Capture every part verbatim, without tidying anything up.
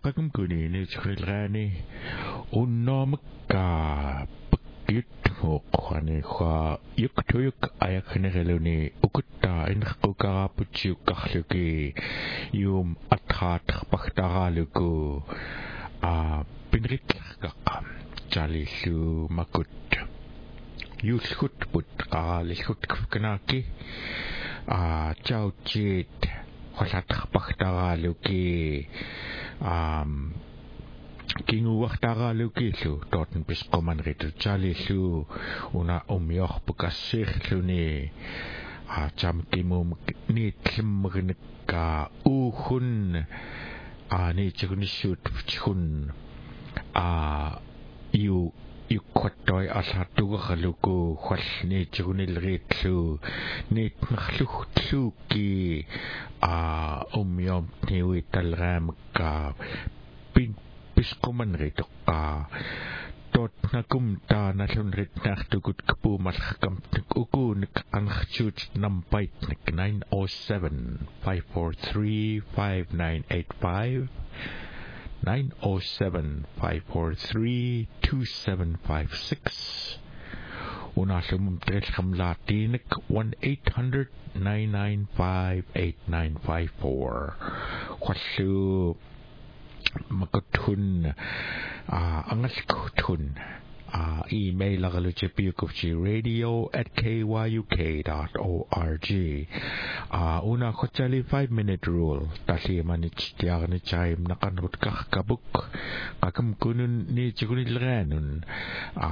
qaqum kuni ni trilrani unnomka yutmuqani kha yuktuyuk ayaknegeluni ukutta inqukaraputsiukkarluki yum atrat pahtaraluku a pinritlarkaqa jalillu makut yulhut put qalilhut knaaki a chauchit qallatqartaraluki um kinguartaralukiillu torten pisqomanritu jalillu una umiorpukassirluni a chamkimum niitlimmernikka uuhun a niitigunissut tchun a yu yukkwattoi allatugarluku khwallni tigunilriitlu niitnerluhtluuki a umiom niuitalraamka pin pisqumanritoqqa totnakum taanallunritnaartukut kapuumallarkamtnik ukuunik anarchuut nampaitnik nine oh seven, five four three, five nine eight five nine oh seven, five four three, two seven five six unallumum trilhamlaatinik one eight hundred nine nine five eight nine five four qallu makutun a angalkutun a email agaluchepiukuvchi radio at kyuk dot org a una khochali five minute rule tali manich tiarni chaim nakanrut kakabuk kakam kunun ni chigunilranun a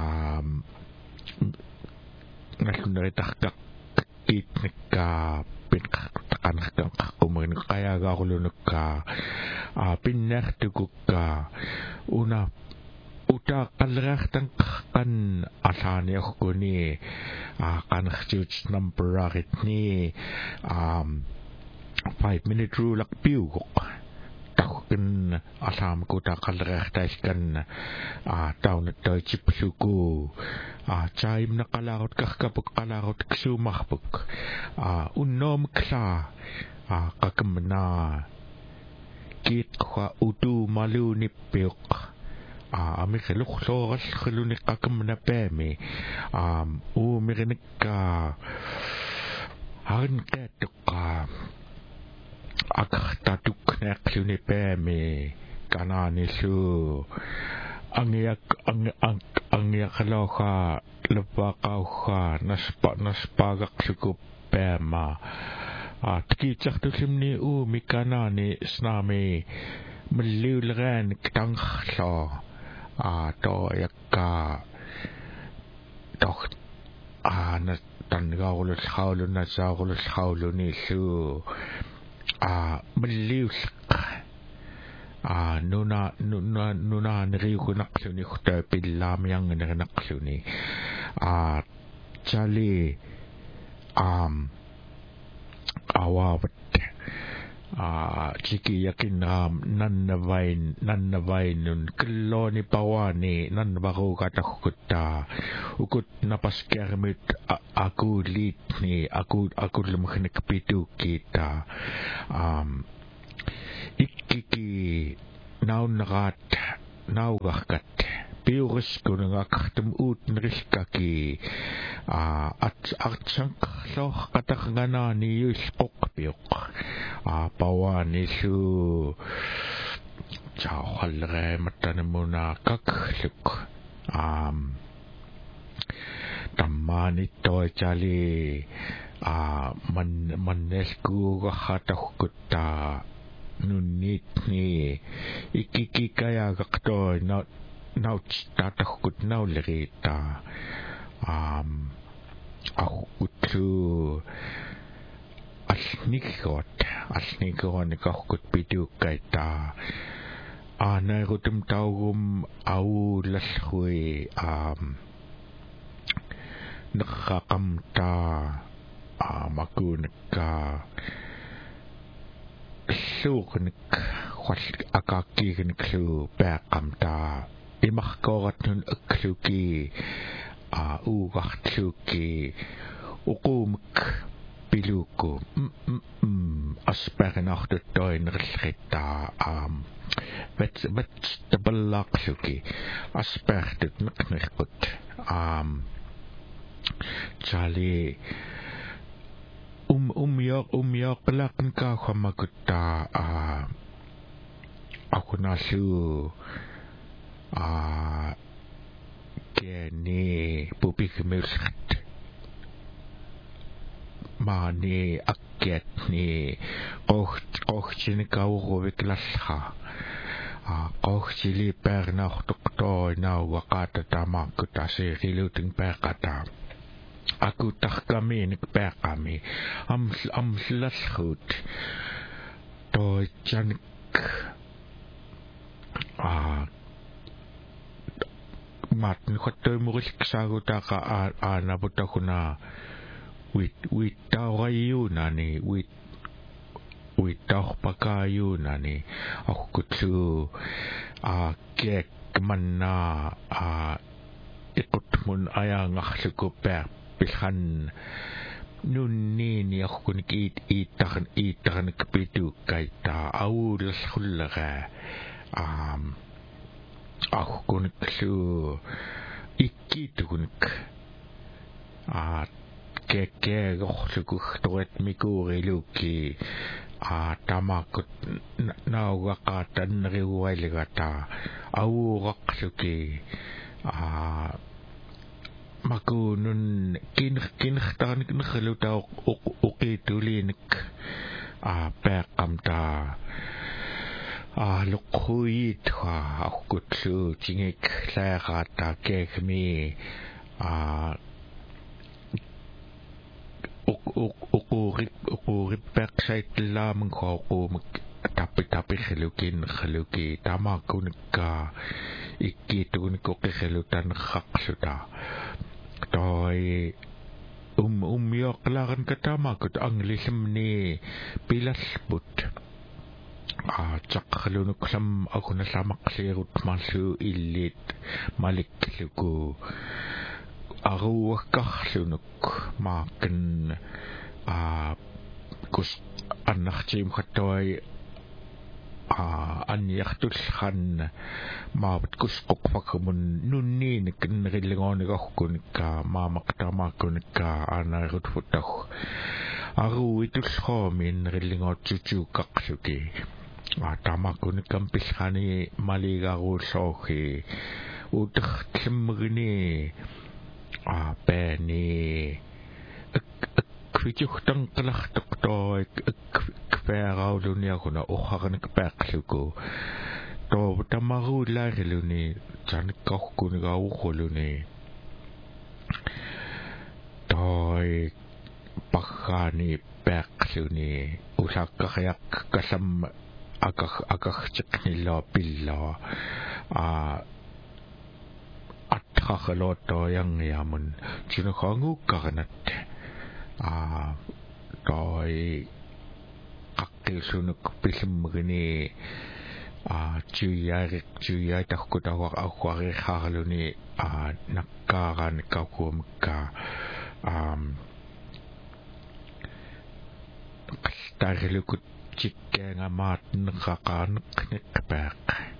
ngalunretakak itnika pinqan qakumun qayagaarlunukka a pinnertukukka una uta qalraartan qan allaaniorkuni a qanerchuut numberaritni um five minute rule akpiugoq taqqin allaamkuta qalraartaiskan a taunattoitsipluku a chaimna qalaarut karkapuk qalaarut ksuumarpuk a unnoomkla a qakamna kiitqa utu malunippiuq a amikhelluqlooral qakamna paami um uumirinikka harinqaattuqqa akartatukneaqluni paami kanaanillu angiak ang angiaqaloqa lavaqauqa naspa naspagaqluku paama a tikitsartullimni uumi kanaani snaami malliulraan ktangxlo a toyakka toh ana tangaulul hauluna saulul hauluni lu a malliulq a nuna nuna nuna nriugunaqluni khta pillaamiangnernaqluni a chali um awavat a chiki yakinram nannavain nannavainun killoni pawani nannavarugatahkutta ukut napaskermit akuliitni aku akulumkhnik pitukita um ikkiki naunrat naugarkat piuriskunngaqartum uutneriskaki a at artsanqarloor qatarnganaani yuilqoqpiuq a pawani lu chawalreematanamuna kakluk um tammani toichali a man manneskuugarhatahkutta nunnitni ikikikayagaqtoi na nauchtatahkut naulerita um ahkutlu alnigot alnigonikahkut pitukkaita aanairutum taugum aulallhui um neqqaqamta amakunekka suuqnik khwal akakkiigniklu peeqqamta imarkooratnun akkluki a uugartluki uqumik piluku aspergen achter toin rita um bet bet de belaksuki asperget niknikut um Charlie um um yok um yok lakan ka khamakuta a ako na su a kene pupik milsat mani akket ni och och sin kauro viklasha a och chili per na to na wakata tamakuta se riluting perkata aku tak kami ni per kami am am slas goed to chan a mat ni khotoy mo sago ta ka a na buta kuna wit wit tawayu nani wit wit tawh pakayu nani aku kutu a kek manna a ikut mun ayang akhluko per pilhan nun ni ni aku kun it itakan itakan kepitu kaita au las khullaga um aku kun su ikit kun a keke gohluku toet miku riluki a tamakut na wakatan riwailigata au raksuki a maku nun kin kin khtan kin khluta uki tulinik a pekamta a lukhui thwa akutsu chingik la gata kekmi a ukurip ukurip peksait la mengkho tapi tapi khlukin khluki tamakun ka ikitun ko khlutan khaksuta toy um um yok laran katama kut anglism ni pilas but a chak khlunuk sam akuna samak sirut masu illit malik luku aru kakhlunuk maken a kus annachim khatoy a an yachtul khan ma kus kok fakmun nunni kin rilingon ga kun ka ma makta ma kun ka ana rut futah aru itul khomin rilingot chuchu kaksuki a tamakun kampis khani maliga ru sohi utakh tlimgni a peni kwichuh tang kalakh toy kverau lunia kuna okhagan kpaksuko to tamaru la reluni chan kokh kun ga ukholuni toy pakhani paksuni usak khayak kasam akakh akakh chikni la pilla a athakhlot to yang yamun chino khangu kaganat a toy akil sunuk pisimgni a chuyai chuyai takkutawa akwari khaluni a nakkaran kakum ka um starlukut chikkenga matn qakan knikpak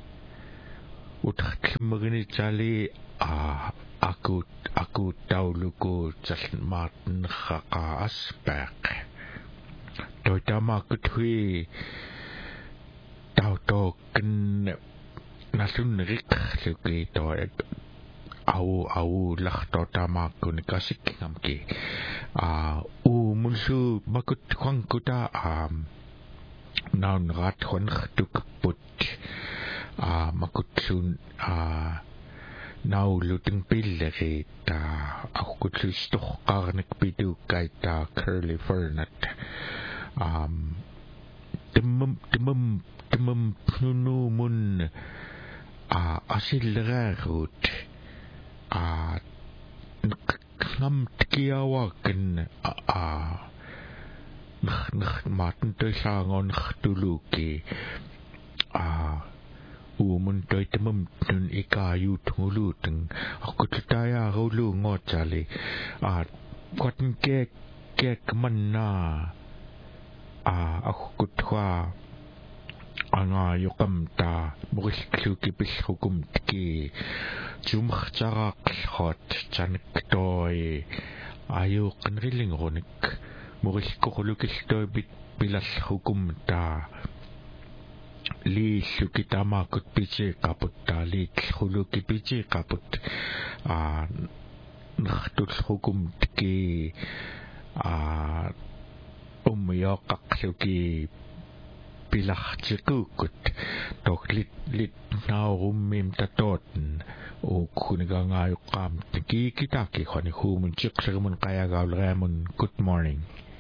utkmgni chali a aku aku tauluku chal matn qaqa aspak to tama kuthui tau to ken nasun rik luki to au au lakhto tama kun kasik ngamki a u munsu makut khangkuta am naun rat khon khtuk put a makut sun a nau luting pillere ta akut stoch qarnik pidu kaita curly fernat um temum temum temum nunu mun a asilrarut a ngam tkiawa ken a nakh nakh matn to sangon tuluki a umun to temum nun ikayu tunguluteng akut taya rulu ngotali a kotn ke ke manna а аккутва anga yoqamta murillukki pillrukum tiki jumxtaraaqlhot tanektoi ayu qanrillingunik murillkuqulukiltoi bit pilallrukum ta liilluki tamaakut pichiqaput ta liillhuluki pichiqaput a nartulrukum tiki a ummiyoqaqluki pilartikukut tok lit lit naurummim tatoten o kunigangayuqam tiki kitaki khani humun chiqsirmun qayagaulremun good morning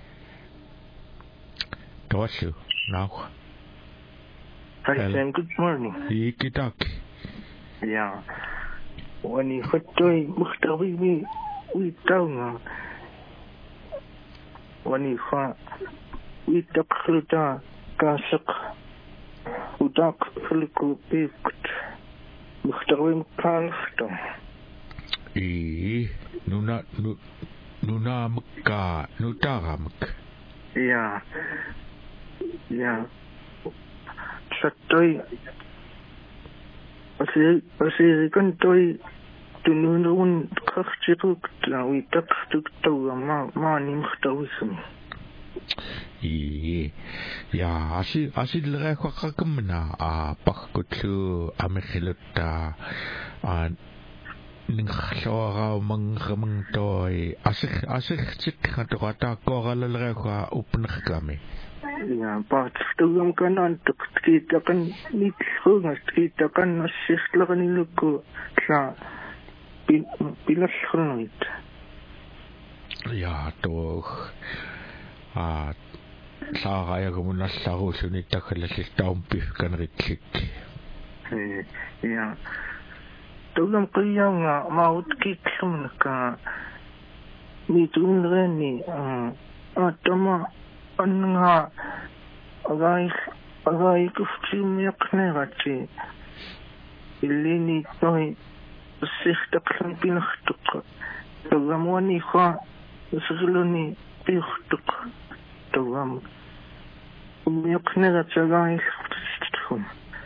tawassu now Hi Sam, good morning. Kitaki. Yeah. When you hot toy muhtawi we we down when you ha we takluta kasak udak khluku pikut muhtawi mkalfto E nuna nu nuna mka nutaramk. Yeah. Yeah. Toy asi asi kan toy tununun khachiruk tawi taktuk tawa ma ma nim khtawism E ya asi asi lere khaqakamna a pakkutlu amikhlutta a ninghlora mangramang toy asi asi chik khatota koralere kha upnkhkami ja pat tuam kanan tukita kan nit hungas kita kan nasihla niluko sa pilashrunit ja to a saaraya kumunallaruluni takhallallistaumpi kanritlik eh ja tuam qiyanga maut kitlumka mitunreni a tama anna agai agai kuftim yaknerati illini toy sihtaklan pinahtuk tagamwani kha sguluni pihtuk tagam yaknerati agai khum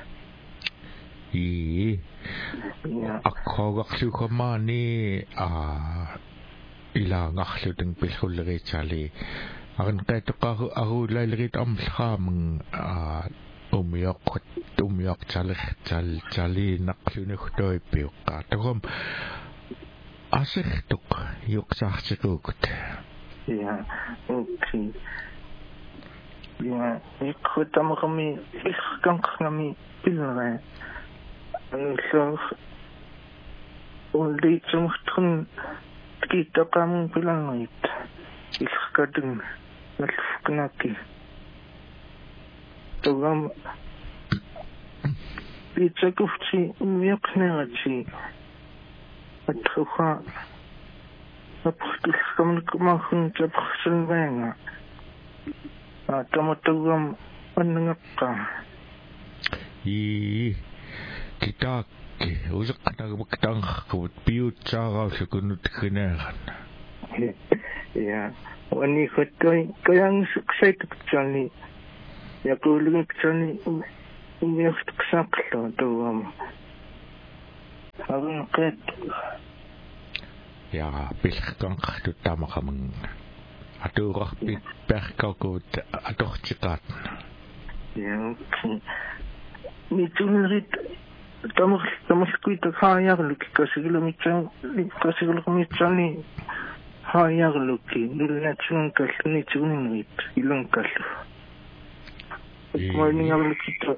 e akkhogaxlu khamani a ila ngaxluteng pilhulleri chali akan kaitaqaru aru lailerit amlhaamang a umiyaq umiyaq chalih chal chali naqlunugtoi piuqqa tagum asirtuq yuqsaartiquukut ja okay ja ikhutamaqami ikkanqami pilre so uldi chumhtun kitaqam pilanoit ikkadung nalfknaki togam pichakufchi umyaknerachi atkha apkhtilkam kumahun chapkhsilwenga atamotogam annngaqqa i kitaki usaqnagmuktangqut piutsaaraullukunut khineeran ja wani khotoy kayang suksay tukchani yakulung tukchani umyakht ksaqlo tawam hagun qet ja pilhkanqtu tamaqamang aturarpit perkakut atortiqat ja mitunrit tamar tamaskuita khayarluk kasigilmitsan kasigilmitsan hayarluki nilnatsun kalni tsuninit ilang kallu morning arlukito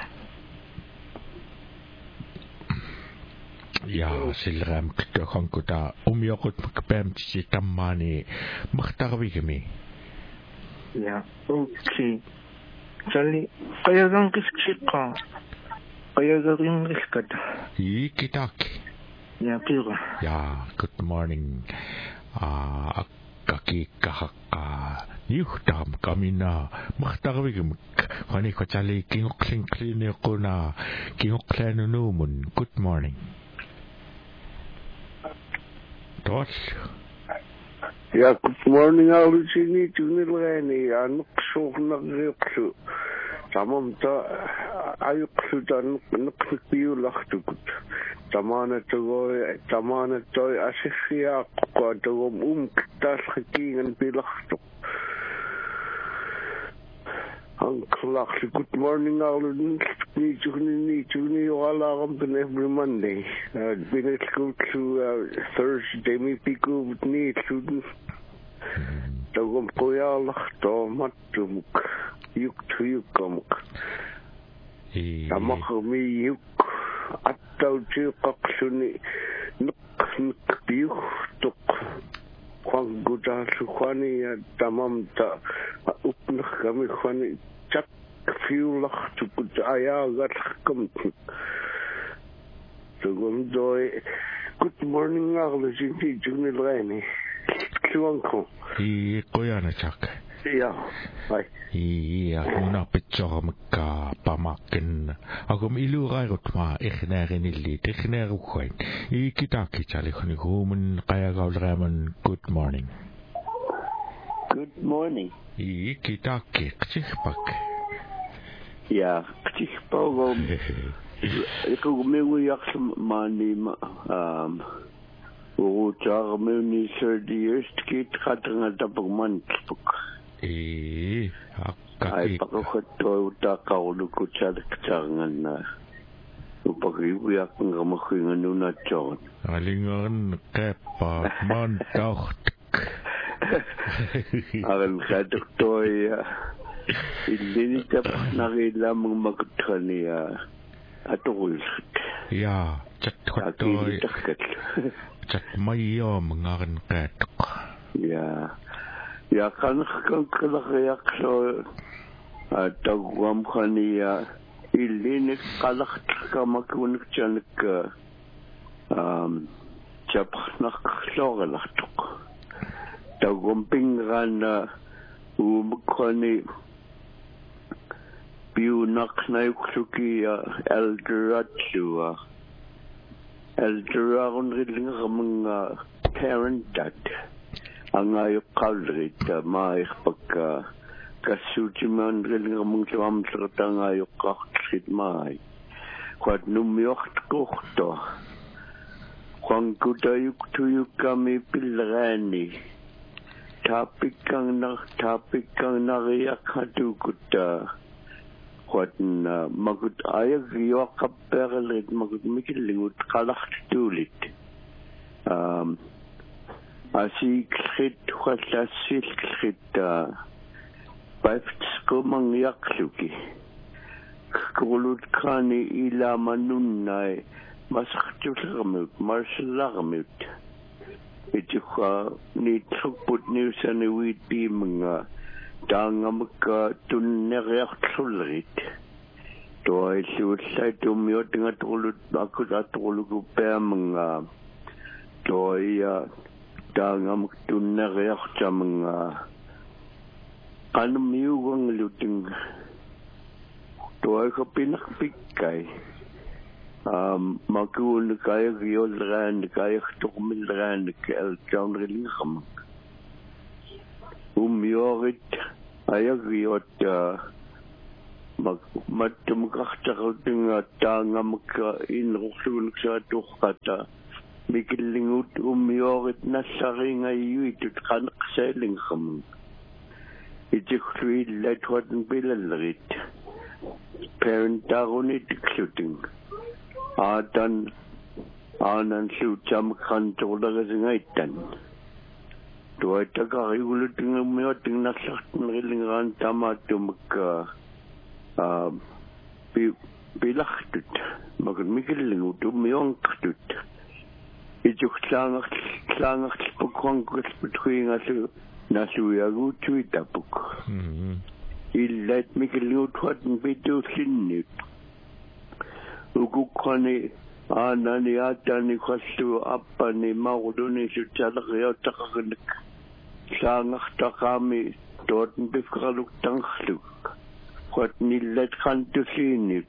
ja silram ktokhankuta umyaqut makpam tsi tammani makhtarwigami ja okay jali qayagan kischiqa qayagan riskata i kitaki ja pira ja good morning a kaki kahaka niuhtam kamina makhtarwigam khani khachali kingoqling kline quna kingoqlanunumun good morning dos Ja, good morning, Alucini, Tunilani, Anuksu, Samamta, Ayuksudan, Nukpiu Lachtukut, Tamana Toy, Tamana Toy, Asifia, Quadum, Um, Tasking and Pilachtuk. Uncle, good morning, Alucini, Tuni, Tuni, Alarm, and every Monday. I've been at school to uh, Thursday, me pick up me students. Tagum koyalach to matumuk, yuk to yukamuk. Tamak me yuk, ataw chikaksuni, nuk nuk piuk tuk. Kwang guda sukhani tamam ta upnach kami khani chak fiulach tukut ayagat kamtuk. Tagum doy. Good morning, Alucini, Tunilani. I koyana chak. Ja, hi. Ja, muna pitsoga mekka pamaken. Agum ilu rairut ma ikhnerin illi, ikhneru khoin. I kitaki chali khani human qayagaw ramen good morning. Good morning. I kitaki kchikpak. Ja, kchikpogom. Iko mewi yaksam mani um Utar muni thirty years kit katanga tapagman puk. Eh, Ay pakakoto uta kaulu kuchal kchangan na. Upagribu yak ngamakhingan nuna chon. Alingan kepa man tacht. Aral kadok toy ilini tap nakila mga magkani atulsk. Ja, chat toy. Chat mayo mangaran katok. Ja. Ja, kan kan kalak so tagwam khania ilini kalak kamakun chanak um chap nak slogalachtok. Tagwam pingan u khani biu nak nayksuki eldratu Elderaun rilling among parent dad. Angay kalrit, maich pagka kasujiman rilling among Swam Sertangay kaksit mai. Quad numyocht kochto. Quang kutayuk tuyuk kami pilrani. Tapikang nak tapikang nariyak hatukuta. Quad na magut ayag yoka perlit magut mikilingut kalach tulit. Um, asi krit kwala sil krit baifsko mangyak luki. Kulut kani ila manunay masaktulamut marsalamut. Itukha ni truput ni sani wit bi mga Dangamka tunnerecht sulrit. Toy suicide to muting at all akut at all pemanga. Toy dangam tunnerecht jamanga. Anmuang looting. Toy kapinak pikai. Um, Makun kaya giol rand kaya tukmil rand kel town religion. Umyorit ayagiot mag matumkachtaruting tangamka in rusul sa tukata mikilingut umyorit na saring ayuit at kanak selling ham itikri let what and bilalit parent daronit shooting adan anan shoot jam controller as an Tuai taka iulut ng mio ting nasak ngilingan tama tumka pi pilachtut magud mikilingut umiong ktut ijuk klangak klangak pukong kus between asu nasu yagu tuitapuk illet mikilingut wat bitu sinnit ukukani anani atani khasu appani mauduni su chalaqya taqanik Sangach takami dort befraluk tankhluk. Wat nillet kan tu sinit.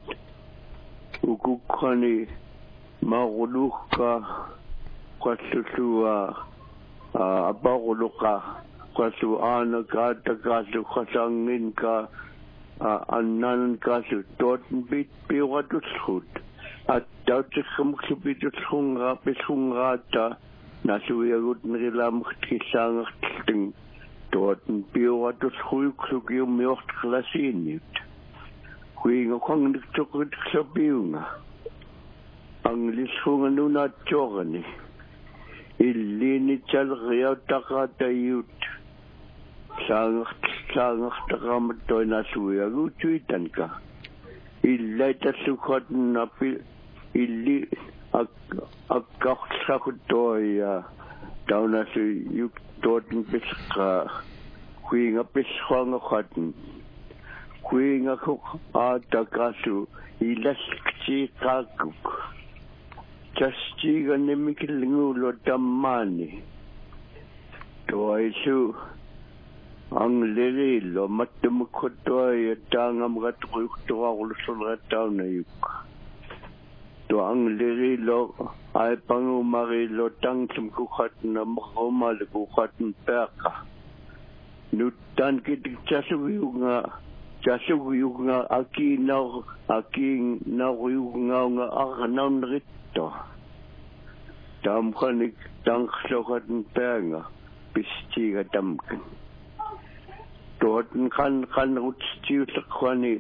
Ukukani mauluka kwasutua apa uluka kasu ana ka kasu khasangin ka annan kasu dort bit biwatu schut at dort khumkhbit schunga beschunga ta nasu yagut nilam khtisang khting dort biwatu schuk khugyu myocht klasinit huinga khong dik chokut khabiunga ang lisunga nuna chogani illini chalgya takata yut sang sang takam toina suya gutuitan ka illa tasukhat napi illi ak akak sakutoya dauna su yuk totin piska huinga piskhanga khatin huinga khuk atakasu ilas kchi kakuk Chastiga nemikilingulo tamani. Toaisu ang lirilo matumukotoy tangam gatukuktoa ulusulataw na yuk. To ang lirilo ay pangumarilo tang sumkukat na makumalikukat ng peka. Nutan kitik chasugyo nga chasugyo nga aki na aki na nga nga akanaw na rito. Tam kanik tang sokat ng penga pistiga tamkan. Toten kan kan rutstiw sa kwani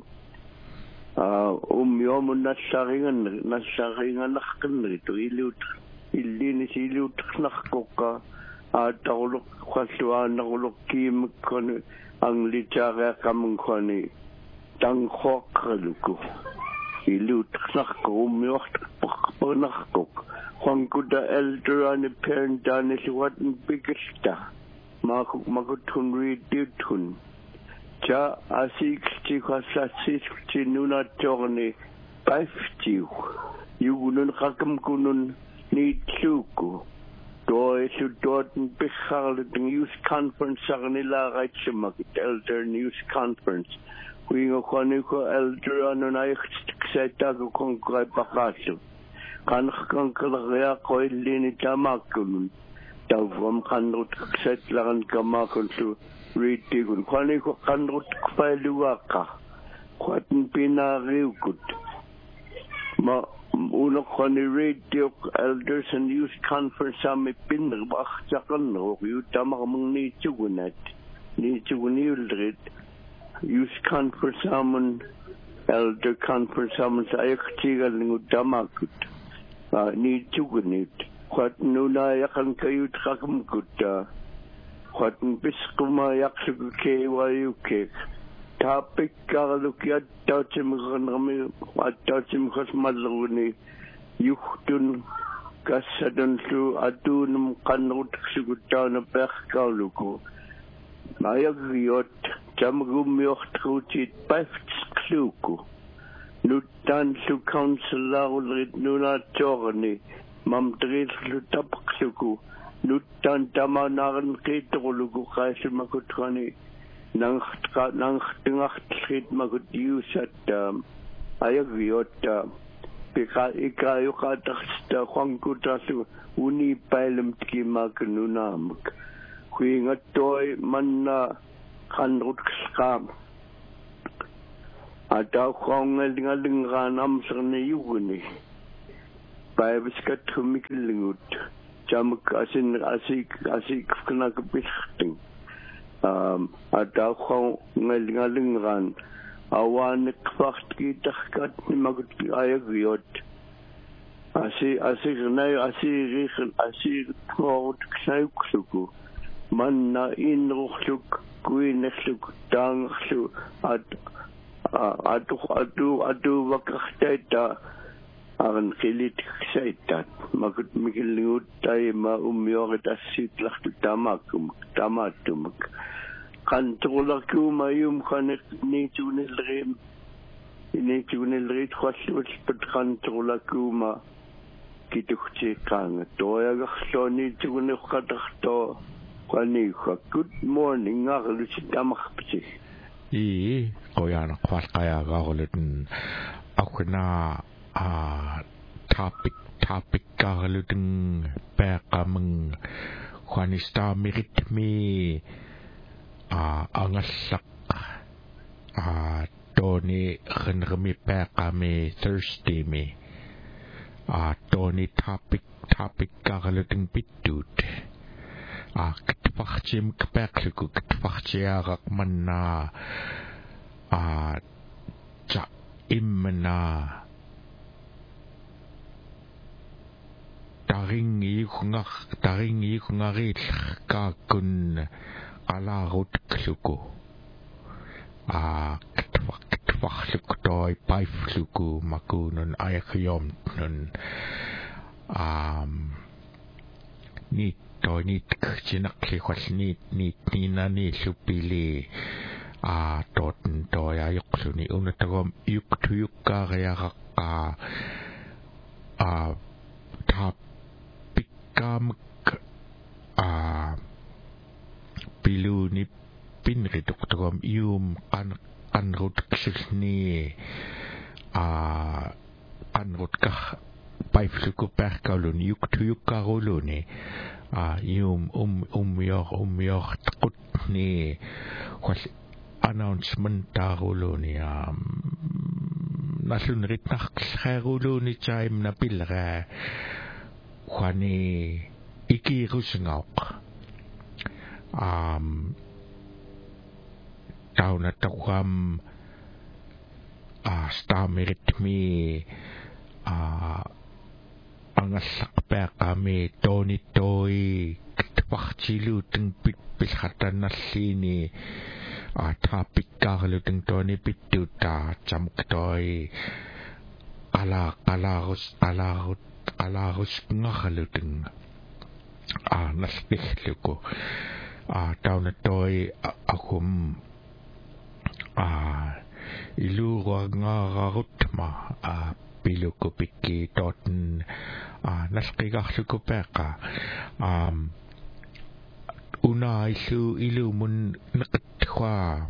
umyom nasaringan nasaringan nakkan rito ilut ilinis ilut nakkoka at ulok kwaswan ulok kim kon ang litara kamong kwani tang khokluko ilut nakko umyok pakpanakko Juan kuda elder an parent dan is what bigesta makuk makutun ridutun ja asik ti khasasik ti nuna torne paftiu yugunun khakam kunun ni tsuku do isu dort bikhal the news conference sagnila raitsemak elder news conference huingo khoniko elder an naikht kseta ko konkret bakasu kan kan kalaya ko ilini tamakun tawam kanut setlangan kamakun su ritigun kwani ko kanut kpaluaka kwatin pinariukut ma uno kwani radio elders and youth conference am pinrbach chakan ro yu tamakmung ni chugunat ni chuguni ulrit youth conference am elder conference am sa ektigal ngu tamakut ni chugunit kwat nuna yakan kayo takamkuta kwat biskuma yaksu ke wayu ke topic kalukyat tawchim kami at tawchim khasmaluni yuhtun kasadun su adun kanut siguta na pekkaluko mayagiyot jamgum yocht khutit peftkluko Nutan su councilor ulrit nuna torni mam dris lu tapksuku nutan tamanaran kitolugu kaisu makutrani nang nang tingak trit makut yusat ayagiot pika ikayo kataksta kwangkuta su uni pailem tkimak nunamak kuingat toy manna kanrut skam Ada kong ngalingan am serne yuguni. Baibis ka tumikilingut. Jam asin asik asik kena kepisting. Um ada kong ngalingan awan kfacht kita kat magut ayagiot. Asi asi nai asi richen asi kort ksauksuku. Man na in ruchluk kuinesluk tangsu at adu adu adu wakaktaita aran kilit ksaitat makut mikilingut tay ma umyoret asit laktu tamakum tamatum kan tulaku mayum kanek ni tunil rim ni tunil rit khwasut pat kan tulaku ma kitukche kang toya gakhlo ni tunil khatakto kwani good morning ngaklu sitamakpchi I koyana kwat kaya galutin ako na topic topic galutin peka meng Juanista miritmi a angasak a Tony genremi pekami Thursday mi a Tony topic topic kagaluting pitut a kitfachim kpekliku kitfachia manna a ja imna taringi kungar taringi kungarit ka kun ala rot kluku a kitfach kitfachluk toy paifluku makunun ayakyom nun um ni toy ni chinakli khwas ni ni nina ni supili a toten toy ayoklu ni unatagom yuk tuyuk ka kaya ka a tap Kam a pilu ni pinri doktorom ium an anrut ksni a anrut ka paifluku perkalun yuk tuyuk karoluni a ium um um yor um yor takut ni was announcement taroluni a nasun ritnak kharoluni chaim na pilra Juani iki rusengok um tau na tawam a stamirit mi a angasak pa kami toni toy kitpachchilu ting pit pilhatan na sini a topic karlu ting toni pituta chamktoy ala ala ala Alahus ngahaluteng a naspihluko a tauna toy akum a iluro ngararutma a piluko piki toten a naspigahluko peka um una isu ilu mun nakatwa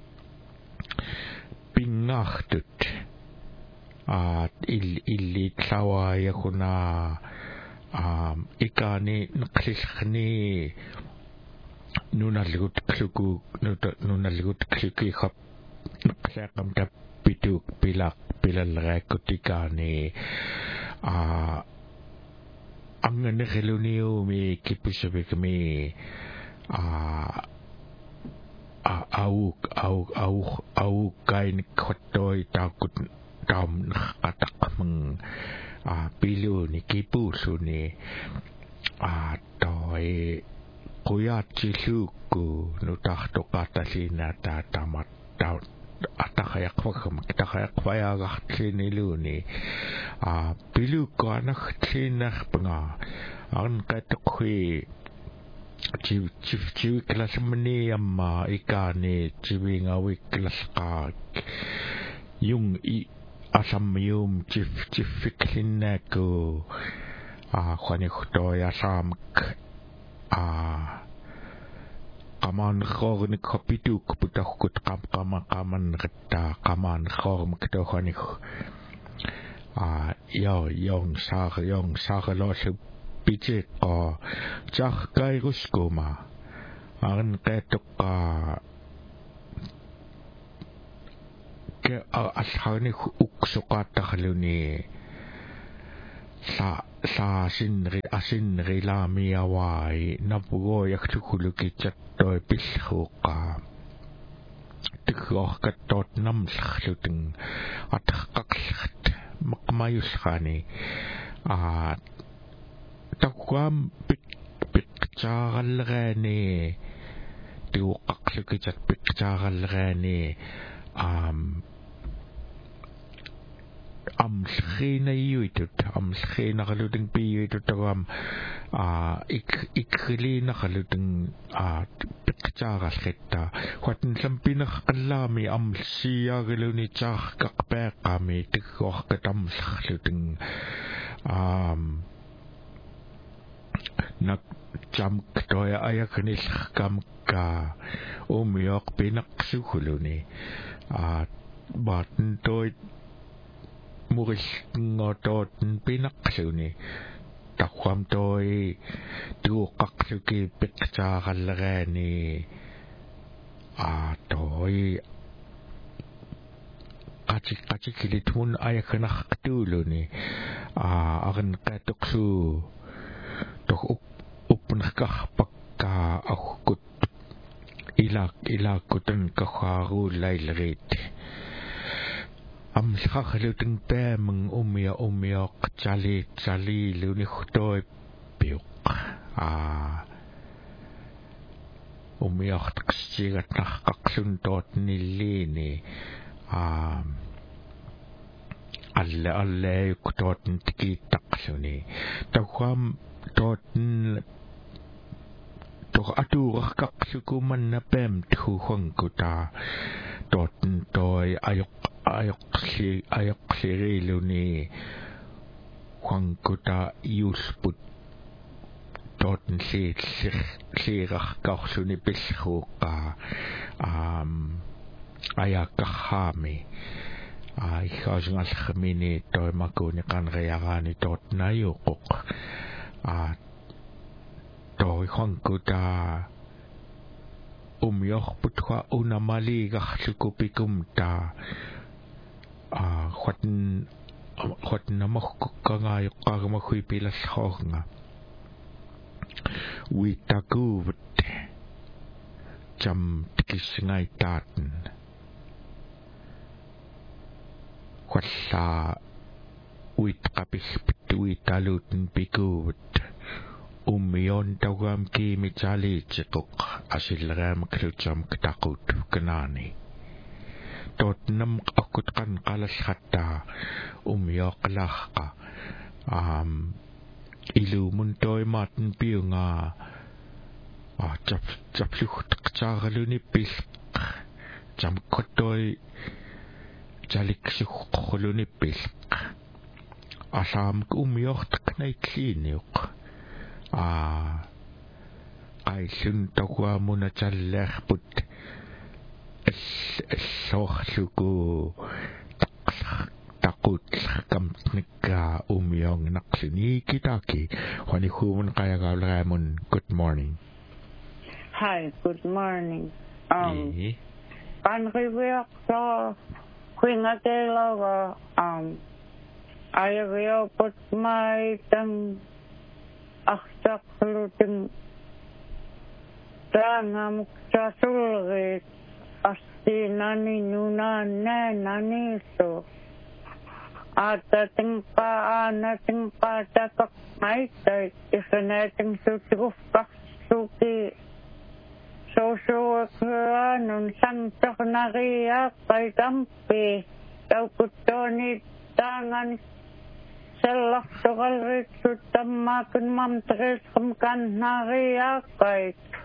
pingahtut at il illi tlawa yakuna um ikani nakliskhni nunalgut kluku nunalgut kluki khap naklakam ta pituk pilak pilal rakutikani a angane geluniu mi kipusabek mi a a au au au au kain khotoi takut Tam katak meng a pilu ni kipu su ni a toy kuyat ciluku nutah to kata sina ta tamat ta atakayak wakam kita kayak wayagak sini lu ni a pilu ko anak sinak penga an kata kui civ civ civ kelas meni amma ikani civi ngawi kelas ka yung i asam yum chif chif fiklina ko a khani khoy asam a kaman khor ni kapitu kuputa kut kam kam kaman retta kaman khor mkto khani a yo yong sa yong sa lo se piche ko chak kai ruskoma an ketok ke ashani uksukata khaluni sa sa sinri asinri la miawai napugo yaktukuluki chattoy pilhuka tikho katot nam khluting atakakht makmayus khani a takwam pik pikcharal gani tu akluki chat pikcharal gani um am schena yuitut am schena galuding piyutut am a ik ikli na galuding a picture sketta kwatin sampina kalami am siya galuni chak kakpe kami tikok katam galuding um nak jam ktoya ayak ni kam ka umyok pinak sukuluni a baten toy muris ngotot pinak suni taqwam toi tuuqqarluki piqtaarallereani a toi qati qati kilitmun ayakanartuuluni a aran qatoqsu toh up upnerkarpakka aqqut ilak ilakutan kaxaaruulaileriit am saqalutun paamung umia umia qali qali lunigtoi piuq a umia qtsigat narqaqlun tootnilliini a alle alle yuktootn tikiittaqluni tawam tootn toh atuurarqaqlukumanna paam tuuhankuta tootn toi ayok ayoqli ayoqliriluni hankuta yulput tootn siit siirarqarluni pillruuqa um ayaqarhaami ai khajngalkhmini toimakuni qanriaraani tootnayuquq a toi hankuta umyorputwa unamaliigarlukupikumta a khotn khotnamorkukkangaayoqqaagamahuipilallhoornga uitakuvut jam tikisngaitaatn khalla uitqapillput uitalutn pikuvut ummion tawam kimitaliitiquq asilleraamaklutsaam ktaqut kanaani tootnam akkutqan qalalhatta ummioqlaaqqa um ilumun toimaatn piunga a chap chapluqtaqtaaraluni pilq jamkottoi jaliksuqquluni pilq asaam ummiortaqnaitliiniuq a aillun tawamuna tallerput soorluku taqutlarkamtnikka umiornaqluni kitaki honi humun qayagaulraamun good morning. Hi, good morning. Um Panriwiaqsa Quingatelaga um ayagyo put my tang aqtaqlutin tangam chasulrit asti nani nuna na nani so atating pa anating pa takak mai tay isanating sutrufak suki soso nun santok nariya kay kampi taukutoni tangan selak sokalrit sutamakun mamtres kumkan nariya kay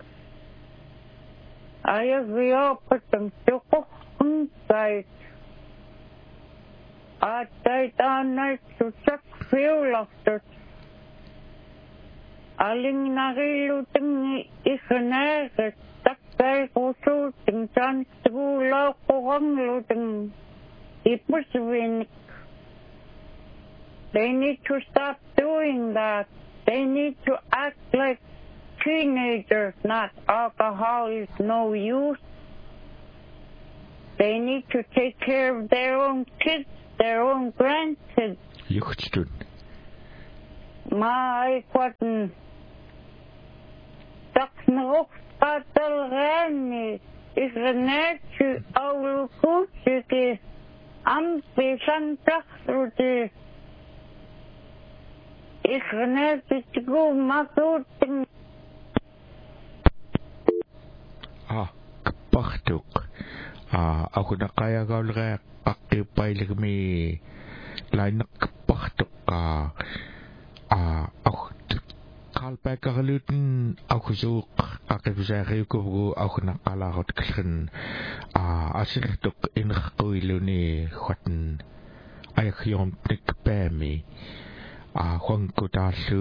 ayagyo patang tukok kay atay tanay susak fiulaktot aling nariluting ikaneret takay kusuting san tulaw kurang luting ipuswinik. They need to stop doing that. They need to act like teenagers, not alcohol is no use. They need to take care of their own kids, their own grandkids. Yuchtun. My question. Taknok patalrani is the nature of the ampi santakruti. Ikhnetitgu matutin. Ah, kapachtuk. Ah, ako na kaya gaulre akipailigmi lain kapachtuk ka. Ah, ako kalpakalutin ako suuk akibusari ko ako nakalakot kan. Ah, asirtuk inakkuiluni khwatan ayak yom tikpemi. Ah, huang ko dalu